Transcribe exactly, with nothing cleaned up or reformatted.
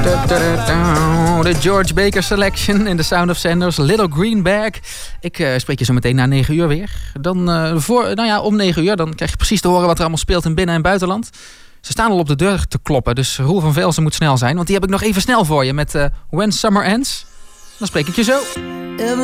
De George Baker Selection in The Sound of Sanders, Little Green Bag. Ik uh, spreek je zo meteen na negen uur weer. Dan, uh, voor, nou ja, om negen uur, dan krijg je precies te horen wat er allemaal speelt in binnen- en buitenland. Ze staan al op de deur te kloppen, dus Roel van Velzen moet snel zijn. Want die heb ik nog even snel voor je met uh, When Summer Ends. Dan spreek ik je zo.